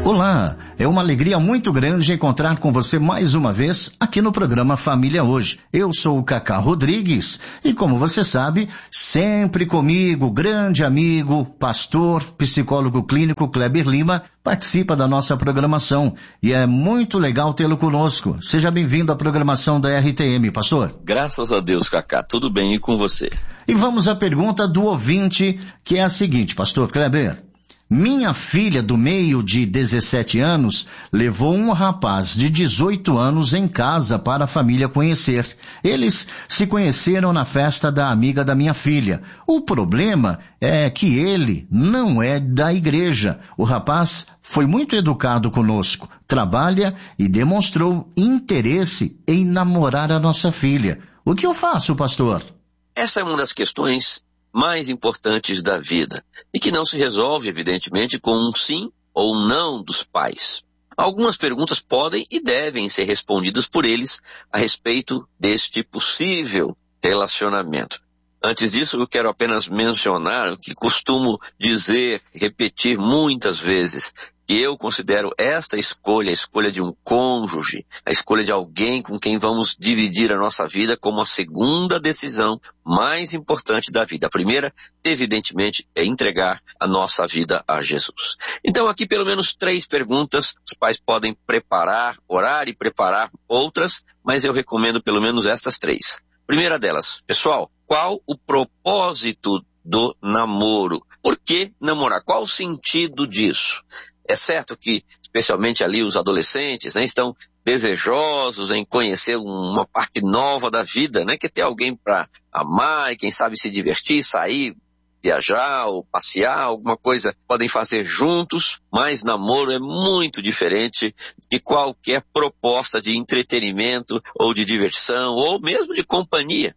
Olá, é uma alegria muito grande encontrar com você mais uma vez aqui no programa Família Hoje. Eu sou o Cacá Rodrigues e, como você sabe, sempre comigo, grande amigo, pastor, psicólogo clínico Kleber Lima, participa da nossa programação e é muito legal tê-lo conosco. Seja bem-vindo à programação da RTM, pastor. Graças a Deus, Cacá, tudo bem e com você? E vamos à pergunta do ouvinte, que é a seguinte, pastor Kleber. Minha filha do meio de 17 anos levou um rapaz de 18 anos em casa para a família conhecer. Eles se conheceram na festa da amiga da minha filha. O problema é que ele não é da igreja. O rapaz foi muito educado conosco, trabalha e demonstrou interesse em namorar a nossa filha. O que eu faço, pastor? Essa é uma das questões mais importantes da vida e que não se resolve, evidentemente, com um sim ou não dos pais. Algumas perguntas podem e devem ser respondidas por eles a respeito deste possível relacionamento. Antes disso, eu quero apenas mencionar o que costumo dizer, repetir muitas vezes, que eu considero esta escolha, a escolha de um cônjuge, a escolha de alguém com quem vamos dividir a nossa vida como a segunda decisão mais importante da vida. A primeira, evidentemente, é entregar a nossa vida a Jesus. Então, aqui pelo menos 3 perguntas, os pais podem preparar, orar e preparar outras, mas eu recomendo pelo menos estas 3. Primeira delas, pessoal, qual o propósito do namoro? Por que namorar? Qual o sentido disso? É certo que, especialmente ali os adolescentes, estão desejosos em conhecer uma parte nova da vida, que é ter alguém para amar e quem sabe se divertir, sair, viajar ou passear, alguma coisa podem fazer juntos, mas namoro é muito diferente de qualquer proposta de entretenimento ou de diversão ou mesmo de companhia.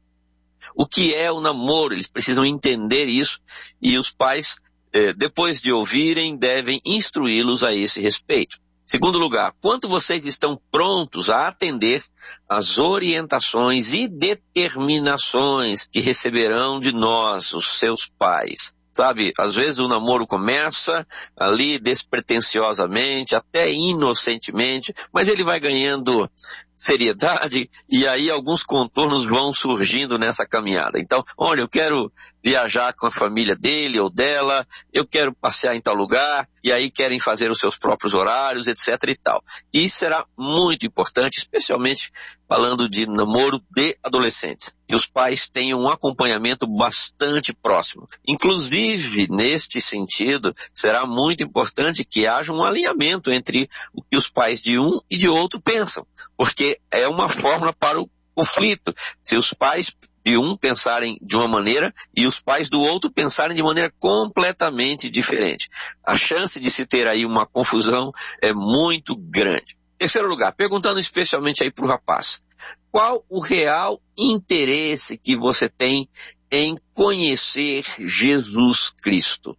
O que é o namoro? Eles precisam entender isso e os pais, depois de ouvirem, devem instruí-los a esse respeito. Segundo lugar, quanto vocês estão prontos a atender às orientações e determinações que receberão de nós, os seus pais? Sabe, às vezes o namoro começa ali despretensiosamente, até inocentemente, mas ele vai ganhando seriedade e aí alguns contornos vão surgindo nessa caminhada. Então, olha, eu quero viajar com a família dele ou dela, eu quero passear em tal lugar, e aí querem fazer os seus próprios horários, etc e tal. E será muito importante, especialmente falando de namoro de adolescentes, que os pais tenham um acompanhamento bastante próximo. Inclusive, neste sentido, será muito importante que haja um alinhamento entre o que os pais de um e de outro pensam, porque é uma fórmula para o conflito. Se os pais de um pensarem de uma maneira e os pais do outro pensarem de maneira completamente diferente, a chance de se ter aí uma confusão é muito grande. Terceiro lugar, perguntando especialmente aí para o rapaz, qual o real interesse que você tem em conhecer Jesus Cristo?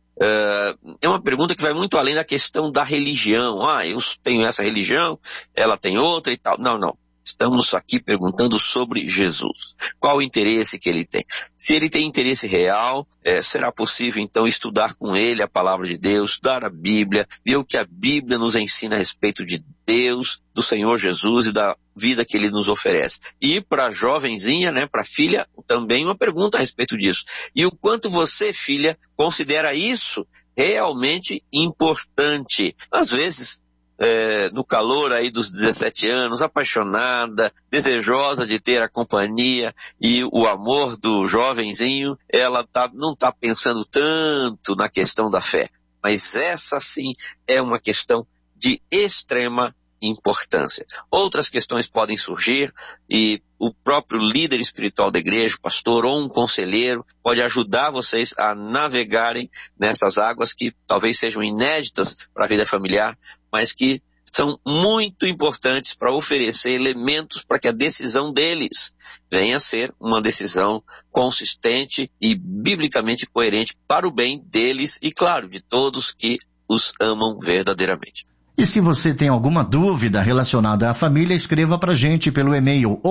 É uma pergunta que vai muito além da questão da religião. Eu tenho essa religião, ela tem outra e tal. Não. Estamos aqui perguntando sobre Jesus. Qual o interesse que ele tem? Se ele tem interesse real, será possível então estudar com ele a palavra de Deus, estudar a Bíblia, ver o que a Bíblia nos ensina a respeito de Deus, do Senhor Jesus e da vida que ele nos oferece. E para a jovenzinha, para a filha, também uma pergunta a respeito disso. E o quanto você, filha, considera isso realmente importante? Às vezes, no calor aí dos 17 anos, apaixonada, desejosa de ter a companhia e o amor do jovenzinho, ela não está pensando tanto na questão da fé. Mas essa sim é uma questão de extrema importância. Outras questões podem surgir e o próprio líder espiritual da igreja, o pastor ou um conselheiro, pode ajudar vocês a navegarem nessas águas que talvez sejam inéditas para a vida familiar, mas que são muito importantes para oferecer elementos para que a decisão deles venha a ser uma decisão consistente e biblicamente coerente para o bem deles e, claro, de todos que os amam verdadeiramente. E se você tem alguma dúvida relacionada à família, escreva para a gente pelo e-mail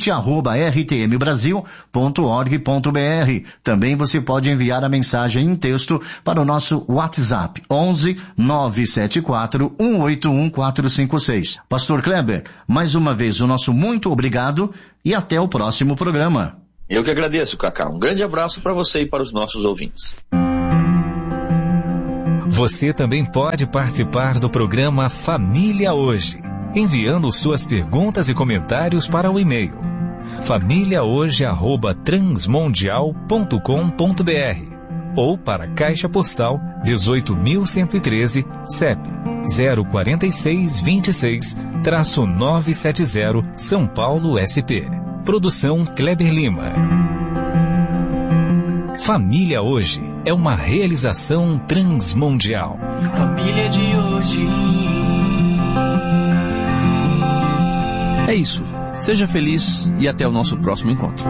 ouvinte@rtmbrasil.org.br. Também você pode enviar a mensagem em texto para o nosso WhatsApp 11 974 181 456. Pastor Kleber, mais uma vez o nosso muito obrigado e até o próximo programa. Eu que agradeço, Cacá. Um grande abraço para você e para os nossos ouvintes. Você também pode participar do programa Família Hoje, enviando suas perguntas e comentários para o e-mail famíliahoje@transmundial.com.br ou para Caixa Postal 18.113, CEP 04626-970, São Paulo, SP. Produção Kleber Lima. Família Hoje é uma realização transmundial. Família de hoje. É isso. Seja feliz e até o nosso próximo encontro.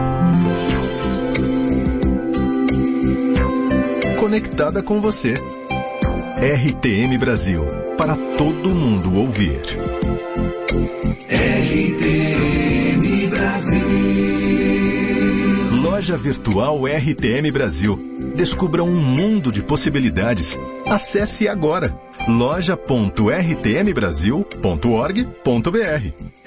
Conectada com você. RTM Brasil. Para todo mundo ouvir. RTM Brasil. Loja Virtual RTM Brasil. Descubra um mundo de possibilidades. Acesse agora loja.rtmbrasil.org.br.